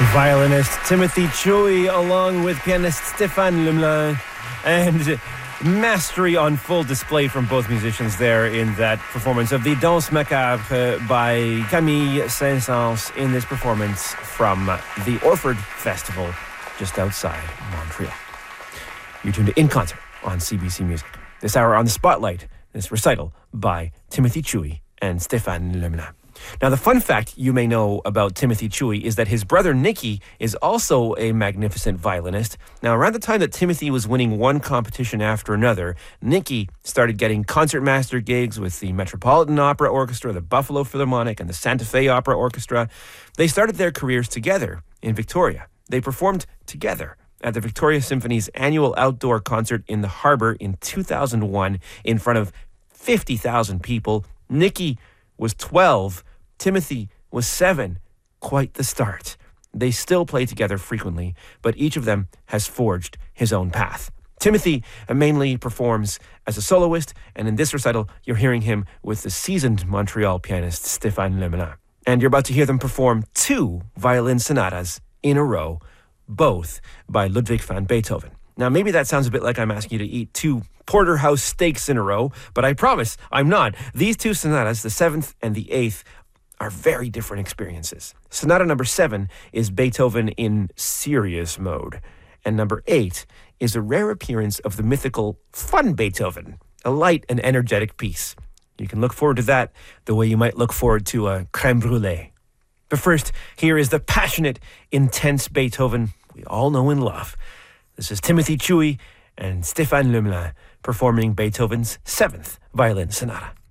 Violinist Timothy Chuy along with pianist Stéphane Lemelin, and mastery on full display from both musicians there in that performance of the Danse Macabre by Camille Saint-Saëns in this performance from the Orford Festival just outside Montreal. You're tuned to In Concert on CBC Music. This hour on the Spotlight, this recital by Timothy Chuy and Stéphane Lemelin. Now, the fun fact you may know about Timothy Chuy is that his brother Nicky is also a magnificent violinist. Now, around the time that Timothy was winning one competition after another, Nicky started getting concertmaster gigs with the Metropolitan Opera Orchestra, the Buffalo Philharmonic, and the Santa Fe Opera Orchestra. They started their careers together in Victoria. They performed together at the Victoria Symphony's annual outdoor concert in the Harbour in 2001 in front of 50,000 people. Nicky was 12. Timothy was 7. Quite the start. They still play together frequently, but each of them has forged his own path. Timothy mainly performs as a soloist, and in this recital, you're hearing him with the seasoned Montreal pianist Stéphane Lemelin. And you're about to hear them perform 2 violin sonatas in a row, both by Ludwig van Beethoven. Now, maybe that sounds a bit like I'm asking you to eat 2 porterhouse steaks in a row, but I promise I'm not. These 2 sonatas, the 7th and the 8th, are very different experiences. Sonata number 7 is Beethoven in serious mode, and number 8 is a rare appearance of the mythical fun Beethoven, a light and energetic piece. You can look forward to that the way you might look forward to a crème brûlée. But first, here is the passionate, intense Beethoven we all know and love. This is Timothy Chuy and Stéphane Lemelin performing Beethoven's 7th Violin Sonata.